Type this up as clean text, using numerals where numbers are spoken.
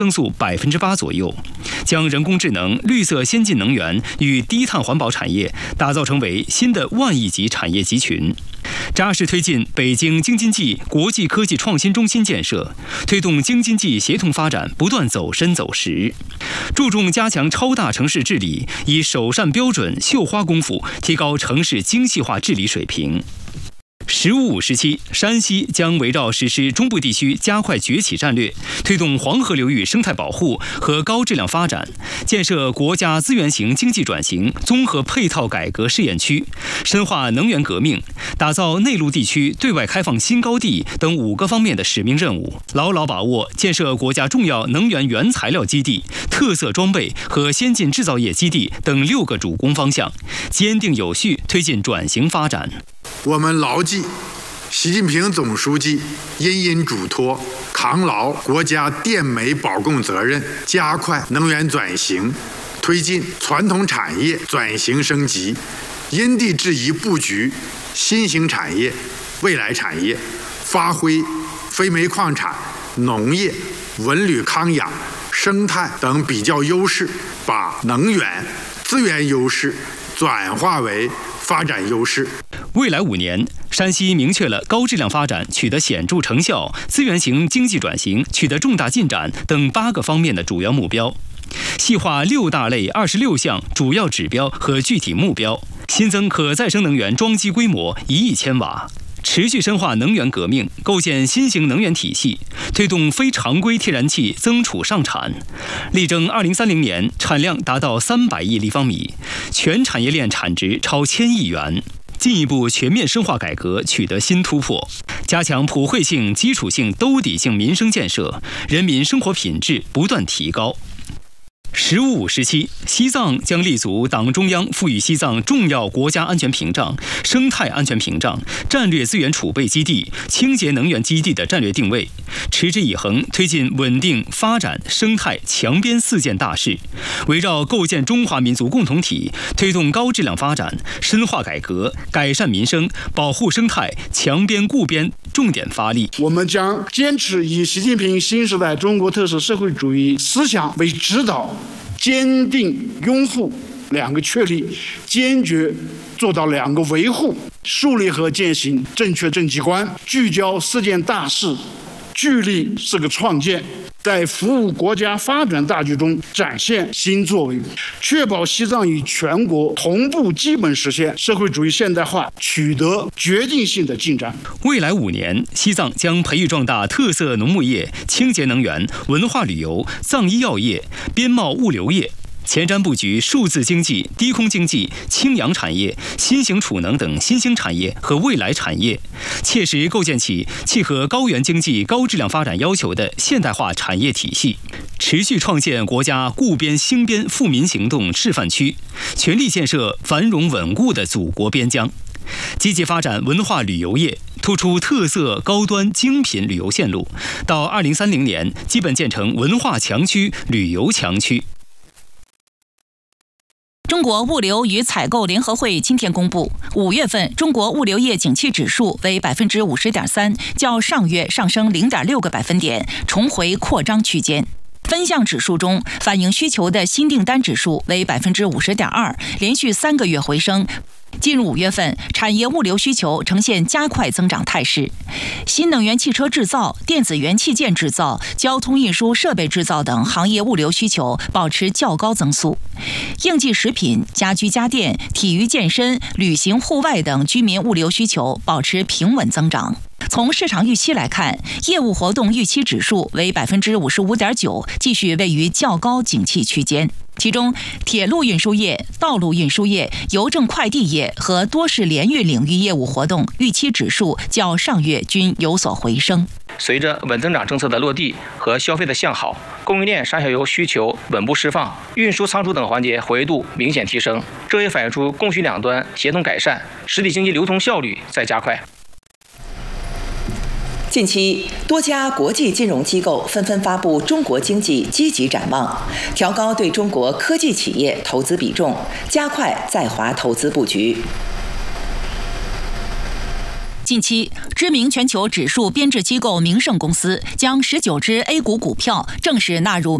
增速8%左右，将人工智能、绿色先进能源与低碳环保产业打造成为新的万亿级产业集群，扎实推进北京京津冀国际科技创新中心建设，推动京津冀协同发展不断走深走实，注重加强超大城市治理，以首善标准、绣花功夫提高城市精细化治理水平。“15+5”时期，山西将围绕实施中部地区加快崛起战略，推动黄河流域生态保护和高质量发展，建设国家资源型经济转型综合配套改革试验区，深化能源革命，打造内陆地区对外开放新高地等5个方面的使命任务，牢牢把握建设国家重要能源原材料基地、特色装备和先进制造业基地等6个主攻方向，坚定有序推进转型发展。 我们牢记习近平总书记殷嘱托，扛牢国家电煤保供责任，加快能源转型，推进传统产业转型升级，因地制宜布局新型产业、未来产业，发挥非煤矿产、农业、文旅康养、生态等比较优势，把能源资源优势转化为发展优势。 未来5年，山西明确了高质量发展取得显著成效、资源型经济转型取得重大进展等8个方面的主要目标，细化6大类26项主要指标和具体目标，新增可再生能源装机规模1亿千瓦，持续深化能源革命，构建新型能源体系，推动非常规天然气增储上产，力争2030年产量达到300亿立方米，全产业链产值超1000亿元。进一步全面深化改革取得新突破，加强普惠性、基础性、兜底性民生建设，人民生活品质不断提高。“15+5”时期，西藏将立足党中央赋予西藏重要国家安全屏障、生态安全屏障、战略资源储备基地、清洁能源基地的战略定位，持之以恒推进稳定发展、生态强边4件大事，围绕构建中华民族共同体，推动高质量发展、深化改革、改善民生、保护生态、强边固边重点发力。 我们将坚持以习近平新时代中国特色社会主义思想为指导，坚定拥护2个确立，坚决做到2个维护，树立和践行正确政绩观，聚焦4件大事，聚力4个创建，在服务国家发展大局中展现新作为，确保西藏与全国同步基本实现社会主义现代化取得决定性的进展。 未来5年，西藏将培育壮大特色农牧业、清洁能源、文化旅游、藏医药业、边贸物流业，前瞻布局数字经济、低空经济、氢氧产业、新型储能等新兴产业和未来产业，切实构建起契合高原经济高质量发展要求的现代化产业体系，持续创建国家固边兴边富民行动示范区，全力建设繁荣稳固的祖国边疆。积极发展文化旅游业，突出特色高端精品旅游线路，到2030年基本建成文化强区、旅游强区。 中国物流与采购联合会今天公布，5月份中国物流业景气指数为50.3%，较上月上升0.6个百分点，重回扩张区间。分项指数中，反映需求的新订单指数为50.2%，连续3个月回升。进入5月份，产业物流需求呈现加快增长态势，新能源汽车制造、电子元器件制造、交通运输设备制造等行业物流需求保持较高增速。应季食品、家居家电、体育健身、旅行户外等居民物流需求保持平稳增长。从市场预期来看，业务活动预期指数为55.9%，继续位于较高景气区间。其中，铁路运输业、道路运输业、邮政快递业和多式联运领域业务活动预期指数较上月均有所回升。 随着稳增长政策的落地和消费的向好，供应链上下游需求稳步释放，运输仓储等环节活跃度明显提升，这也反映出供需两端协同改善，实体经济流通效率在加快。 近期，多家国际金融机构纷纷发布中国经济积极展望，调高对中国科技企业投资比重，加快在华投资布局。 近期，知名全球指数编制机构明晟公司将19只 A 股股票正式纳入